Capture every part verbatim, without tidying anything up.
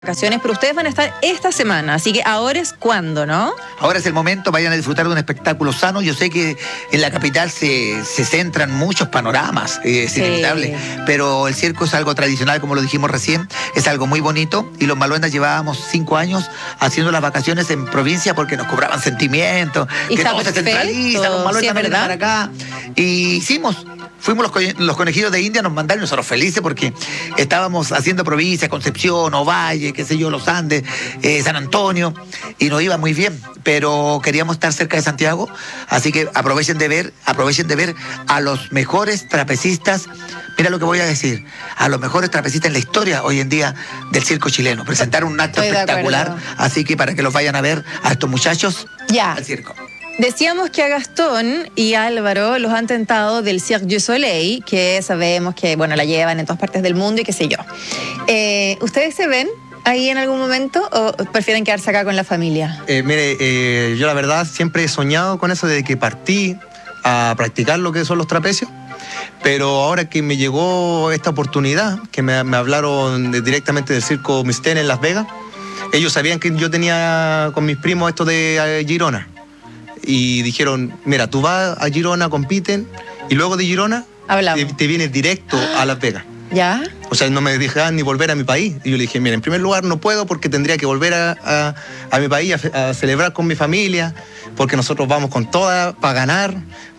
Vacaciones, pero ustedes van a estar esta semana, así que ahora es cuando, ¿no? Ahora es el momento, vayan a disfrutar de un espectáculo sano. Yo sé que en la capital se, se centran muchos panoramas, eh, es sí. inevitable, pero el circo es algo tradicional, como lo dijimos recién, es algo muy bonito, y los Maluendas llevábamos cinco años haciendo las vacaciones en provincia porque nos cobraban sentimientos, y que todo se centraliza, los Maluendas sí, vienen para acá, y hicimos... Fuimos los, co los conejillos de India, nos mandaron nosotros felices porque estábamos haciendo provincias, Concepción, Ovalle, qué sé yo, Los Andes, eh, San Antonio, y nos iba muy bien, pero queríamos estar cerca de Santiago, así que aprovechen de ver, aprovechen de ver a los mejores trapecistas. Mira lo que voy a decir, a los mejores trapecistas en la historia hoy en día del circo chileno. Presentar un acto Estoy espectacular, así que para que los vayan a ver a estos muchachos ya. al circo. Decíamos que a Gastón y a Álvaro los han tentado del Cirque du Soleil, que sabemos que, bueno, la llevan en todas partes del mundo y qué sé yo. Eh, ¿Ustedes se ven ahí en algún momento o prefieren quedarse acá con la familia? Eh, mire, eh, yo la verdad siempre he soñado con eso de que partí a practicar lo que son los trapecios, pero ahora que me llegó esta oportunidad, que me, me hablaron de, directamente del circo Mystère en Las Vegas, ellos sabían que yo tenía con mis primos esto de eh, Girona. Y dijeron, mira, tú vas a Girona, compiten, y luego de Girona te, te vienes directo a Las Vegas. ¿Ya? O sea, no me dejaban ni volver a mi país. Y yo le dije, mira, en primer lugar no puedo porque tendría que volver a, a, a mi país a, a celebrar con mi familia, porque nosotros vamos con toda para ganar.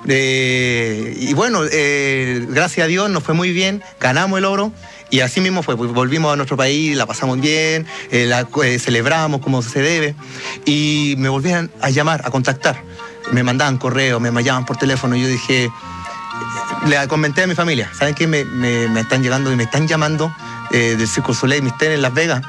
Eh, y bueno, eh, gracias a Dios nos fue muy bien, ganamos el oro. Y así mismo fue, pues volvimos a nuestro país, la pasamos bien, eh, la eh, celebramos como se debe. Y me volvían a llamar, a contactar. Me mandaban correos, me llamaban por teléfono. Y yo dije, le comenté a mi familia, ¿saben qué? Me, me, me están llegando y me están llamando eh, del Cirque du Soleil Mystère en Las Vegas.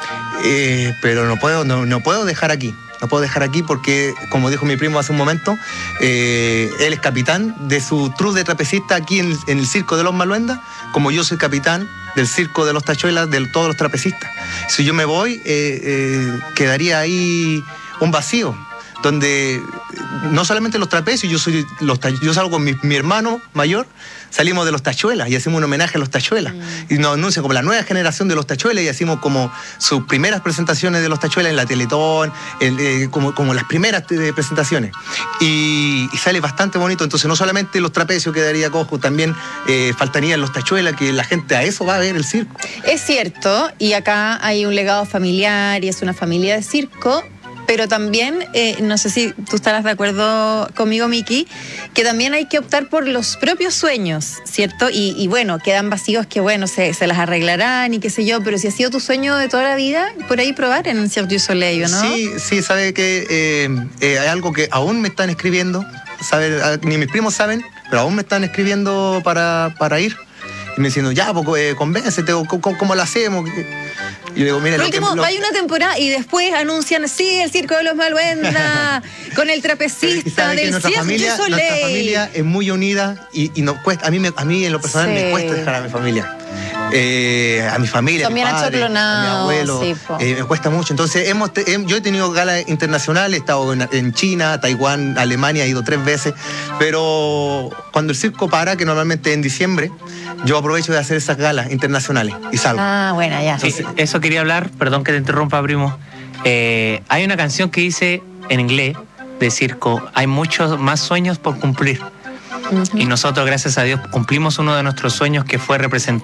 Eh, pero no puedo, no, no puedo dejar aquí. No puedo dejar aquí porque, como dijo mi primo hace un momento, eh, él es capitán de su troupe de trapecistas aquí en, en el Circo de los Maluendas, como yo soy capitán del Circo de los Tachuelas, de todos los trapecistas. Si yo me voy, eh, eh, quedaría ahí un vacío, donde no solamente los trapecios, yo soy los yo salgo con mi, mi hermano mayor, salimos de los Tachuelas y hacemos un homenaje a los Tachuelas. Mm. Y nos anuncia como la nueva generación de los Tachuelas y hacemos como sus primeras presentaciones de los Tachuelas en la Teletón, el, eh, como, como las primeras eh, presentaciones. Y, y sale bastante bonito, entonces no solamente los trapecios quedaría cojo, también eh, faltarían los Tachuelas, que la gente a eso va a ver el circo. Es cierto, y acá hay un legado familiar y es una familia de circo. Pero también, eh, no sé si tú estarás de acuerdo conmigo, Miki, que también hay que optar por los propios sueños, ¿cierto? Y, y bueno, quedan vacíos que, bueno, se, se las arreglarán y qué sé yo, pero si ha sido tu sueño de toda la vida, por ahí probar en el Cirque du Soleil, ¿no? Sí, sí, sabe que eh, eh, hay algo que aún me están escribiendo, sabe, ni mis primos saben, pero aún me están escribiendo para, para ir. Y me diciendo, ya, pues, eh, convéncete, ¿cómo, cómo lo hacemos? Y yo digo, mira, Por último, lo que, hay una temporada y después anuncian, sí, el Circo de los Maluendas, con el trapecista del nuestra Cirque familia, du Soleil. Nuestra familia es muy unida y, y nos cuesta, a mí, me, a mí en lo personal sí. me cuesta dejar a mi familia. Eh, a mi familia, a mi padre, a mi abuelo, sí, eh, me cuesta mucho. Entonces, hemos te, he, yo he tenido galas internacionales, he estado en, en China, Taiwán, Alemania, he ido tres veces, pero cuando el circo para, que normalmente en diciembre, yo aprovecho de hacer esas galas internacionales y salgo. Ah, bueno, ya. Sí, eso quería hablar, perdón que te interrumpa, primo. Eh, hay una canción que dice en inglés de circo, hay muchos más sueños por cumplir. Uh-huh. Y nosotros, gracias a Dios, cumplimos uno de nuestros sueños, que fue representar